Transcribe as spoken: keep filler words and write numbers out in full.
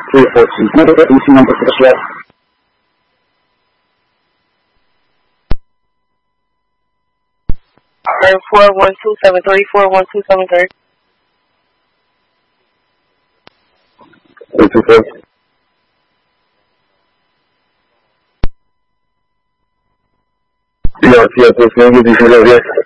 three four six zero, using number for the slot. four one two seven three, four one two seven three. eight two four. Yeah, yeah, pues, no, you dice,